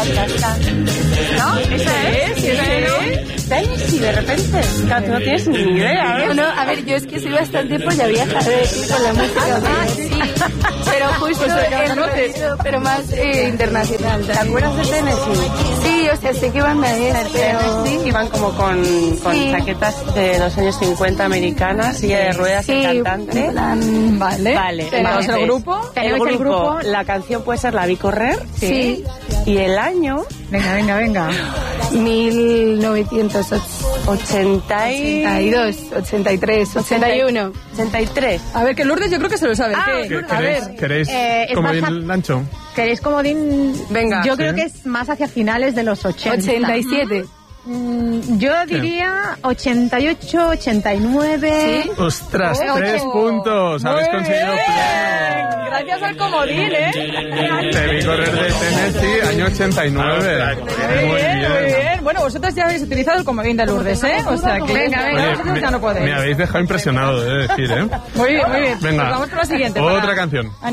¿No? ¿Esa es? Sí. Tennessee, de repente. Claro, tú no tienes ni idea, ¿eh? No, a ver, yo es que soy bastante polla vieja con la música. Sí. Pero justo pero más internacional. ¿Te acuerdas de Tennessee? Sí, o sea, sé qué banda es, pero... Sí, iban como con chaquetas de los años 50 americanas, silla de ruedas y cantante. Vale. Entonces, ¿El grupo? El grupo, la canción puede ser La Vi Correr. Sí. Y el año... Venga. 1982, 83, 81. 83. A ver, que Lourdes yo creo que se lo sabe. ¿Queréis comodín Lancho? ¿Queréis comodín? Venga. Yo creo que es más hacia finales de los 80. 87. Yo diría 88, 89. ¿Sí? ¡Ostras! 3 puntos. Habéis conseguido pleno. Gracias al comodín, ¿eh? Te vi correr de Tennessee, año 89. Muy bien. Bueno, vosotros ya habéis utilizado el comodín de Lourdes, ¿eh? O sea que... Venga, vosotros ya no podéis. Me habéis dejado impresionado, he de decir, ¿eh? Muy bien. Venga, Pues vamos con la siguiente. otra canción.